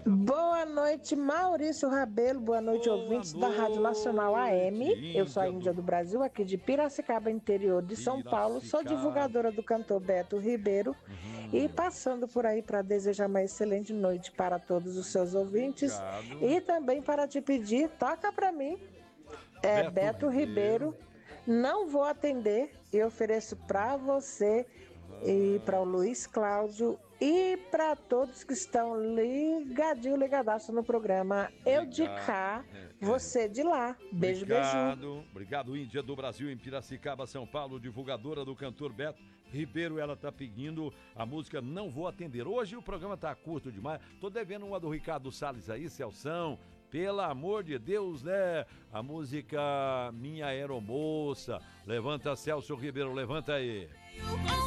Boa noite, Maurício Rabelo. Boa noite, ouvintes da Rádio Nacional AM. Eu sou a Índia do Brasil, aqui de Piracicaba, interior de São Paulo. Sou divulgadora do cantor Beto Ribeiro. E passando por aí para desejar uma excelente noite para todos os seus ouvintes. E também para te pedir, toca para mim, Beto Ribeiro. Não vou atender e ofereço para você e para o Luiz Cláudio e para todos que estão ligadaço no programa. Eu de cá, você de lá. Beijo, beijinho. Obrigado, Índia do Brasil, em Piracicaba, São Paulo, divulgadora do cantor Beto Ribeiro. Ela tá pedindo a música Não Vou Atender. Hoje o programa tá curto demais. Tô devendo uma do Ricardo Salles aí, Celção. Pelo amor de Deus, né? A música Minha Aeromoça. Levanta, Celso Ribeiro, levanta aí.